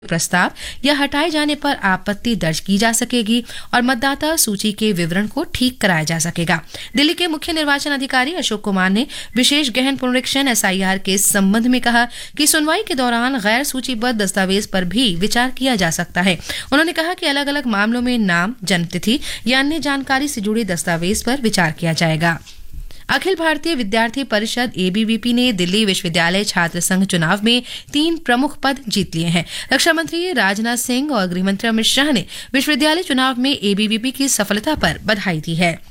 प्रस्ताव या हटाए जाने पर आपत्ति दर्ज की जा सकेगी और मतदाता सूची के विवरण को ठीक कराया जा सकेगा। दिल्ली के मुख्य निर्वाचन अधिकारी अशोक कुमार ने विशेष गहन पुनरीक्षण एसआईआर के संबंध में कहा कि सुनवाई के दौरान गैर सूचीबद्ध दस्तावेज पर भी विचार किया जा सकता है। उन्होंने कहा कि अलग अलग मामलों में नाम, जन्मतिथि या अन्य जानकारी से जुड़े दस्तावेज पर विचार किया जाएगा। अखिल भारतीय विद्यार्थी परिषद एबीवीपी ने दिल्ली विश्वविद्यालय छात्र संघ चुनाव में 3 प्रमुख पद जीत लिए हैं। रक्षा मंत्री राजनाथ सिंह और गृह मंत्री अमित शाह ने विश्वविद्यालय चुनाव में एबीवीपी की सफलता पर बधाई दी है।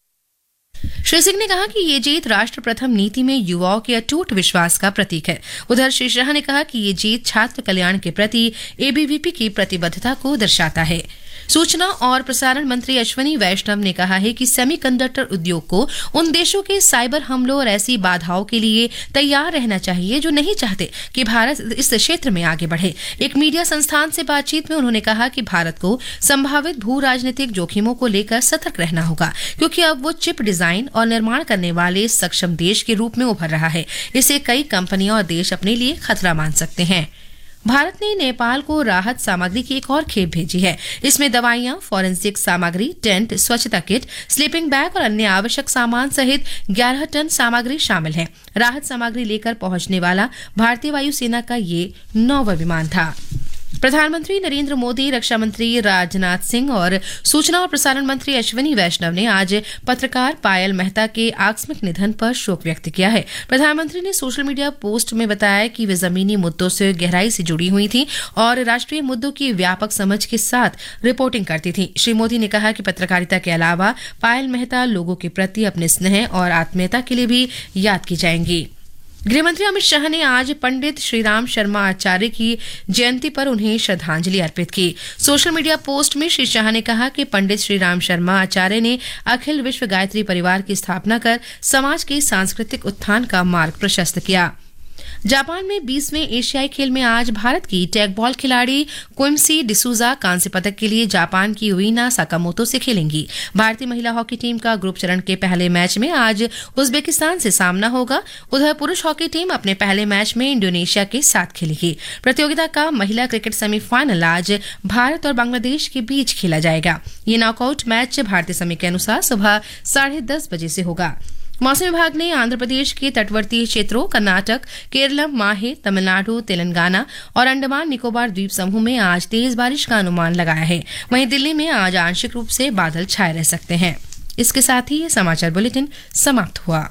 श्री सिंह ने कहा कि ये जीत राष्ट्र प्रथम नीति में युवाओं के अटूट विश्वास का प्रतीक है। उधर श्री शाह ने कहा कि ये जीत छात्र कल्याण के प्रति एबीवीपी की प्रतिबद्धता को दर्शाता है। सूचना और प्रसारण मंत्री अश्विनी वैष्णव ने कहा है कि सेमीकंडक्टर उद्योग को उन देशों के साइबर हमलों और ऐसी बाधाओं के लिए तैयार रहना चाहिए जो नहीं चाहते कि भारत इस क्षेत्र में आगे बढ़े। एक मीडिया संस्थान से बातचीत में उन्होंने कहा कि भारत को संभावित भू राजनीतिक जोखिमों को लेकर सतर्क रहना होगा, क्योंकि अब वो चिप डिजाइन और निर्माण करने वाले सक्षम देश के रूप में उभर रहा है। इसे कई कंपनियां और देश अपने लिए खतरा मान सकते हैं। भारत ने नेपाल को राहत सामग्री की एक और खेप भेजी है। इसमें दवाइयां, फॉरेंसिक सामग्री, टेंट, स्वच्छता किट, स्लीपिंग बैग और अन्य आवश्यक सामान सहित 11 टन सामग्री शामिल है। राहत सामग्री लेकर पहुंचने वाला भारतीय वायुसेना का ये 9वां विमान था। प्रधानमंत्री नरेंद्र मोदी, रक्षा मंत्री राजनाथ सिंह और सूचना और प्रसारण मंत्री अश्विनी वैष्णव ने आज पत्रकार पायल मेहता के आकस्मिक निधन पर शोक व्यक्त किया है। प्रधानमंत्री ने सोशल मीडिया पोस्ट में बताया कि वे जमीनी मुद्दों से गहराई से जुड़ी हुई थी और राष्ट्रीय मुद्दों की व्यापक समझ के साथ रिपोर्टिंग करती थी। श्री मोदी ने कहा कि पत्रकारिता के अलावा पायल मेहता लोगों के प्रति अपने स्नेह और आत्मीयता के लिए भी याद की जाएंगी। गृहमंत्री अमित शाह ने आज पंडित श्रीराम शर्मा आचार्य की जयंती पर उन्हें श्रद्धांजलि अर्पित की। सोशल मीडिया पोस्ट में श्री शाह ने कहा कि पंडित श्रीराम शर्मा आचार्य ने अखिल विश्व गायत्री परिवार की स्थापना कर समाज के सांस्कृतिक उत्थान का मार्ग प्रशस्त किया। जापान में 20वें एशियाई खेल में आज भारत की टैगबॉल खिलाड़ी क्विम्सी डिसूजा कांस्य पदक के लिए जापान की उइना साकामोतो से खेलेंगी। भारतीय महिला हॉकी टीम का ग्रुप चरण के पहले मैच में आज उज्बेकिस्तान से सामना होगा। उधर पुरुष हॉकी टीम अपने पहले मैच में इंडोनेशिया के साथ खेलेगी। प्रतियोगिता का महिला क्रिकेट सेमीफाइनल आज भारत और बांग्लादेश के बीच खेला जाएगा। ये नॉकआउट मैच भारतीय समय के अनुसार सुबह 10:30 बजे से होगा। मौसम विभाग ने आंध्र प्रदेश के तटवर्ती क्षेत्रों, कर्नाटक, केरलम, माहे, तमिलनाडु, तेलंगाना और अंडमान निकोबार द्वीप समूह में आज तेज बारिश का अनुमान लगाया है। वहीं दिल्ली में आज आंशिक रूप से बादल छाए रह सकते हैं। इसके साथ ही ये समाचार बुलेटिन समाप्त हुआ।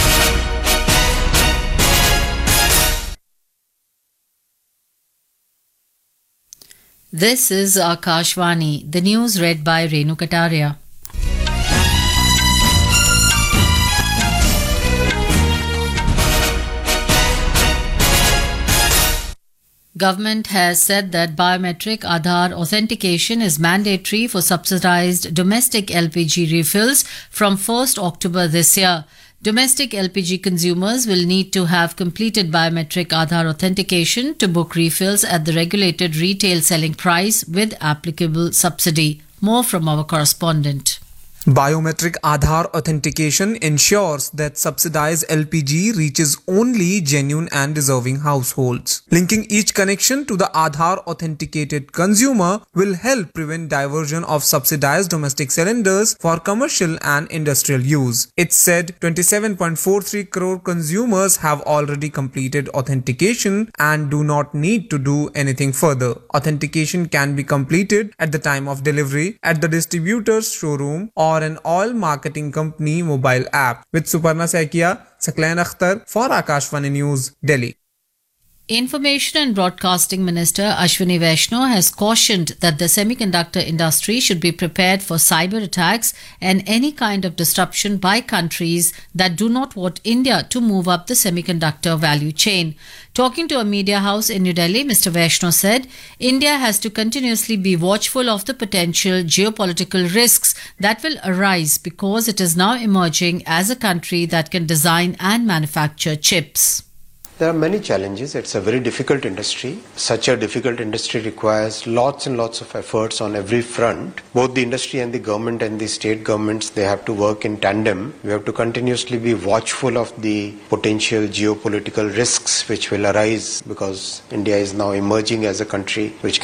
This is Akashvani, the news read by Renu Kataria. Government has said that biometric Aadhaar authentication is mandatory for subsidized domestic LPG refills from 1st October this year. Domestic LPG consumers will need to have completed biometric Aadhaar authentication to book refills at the regulated retail selling price with applicable subsidy. More from our correspondent. Biometric Aadhaar authentication ensures that subsidized LPG reaches only genuine and deserving households. Linking each connection to the Aadhaar authenticated consumer will help prevent diversion of subsidized domestic cylinders for commercial and industrial use. It's said 27.43 crore consumers have already completed authentication and do not need to do anything further. Authentication can be completed at the time of delivery, at the distributor's showroom, or an oil marketing company mobile app. With Suparna Saikia, Saklan Akhtar for Akashvani News, Delhi. Information and Broadcasting Minister Ashwini Vaishnaw has cautioned that the semiconductor industry should be prepared for cyber attacks and any kind of disruption by countries that do not want India to move up the semiconductor value chain. Talking to a media house in New Delhi, Mr. Vaishnaw said India has to continuously be watchful of the potential geopolitical risks that will arise because it is now emerging as a country that can design and manufacture chips. There are many challenges. It's a very difficult industry. Such a difficult industry requires lots and lots of efforts on every front. Both the industry and the government and the state governments, they have to work in tandem. We have to continuously be watchful of the potential geopolitical risks which will arise because India is now emerging as a country which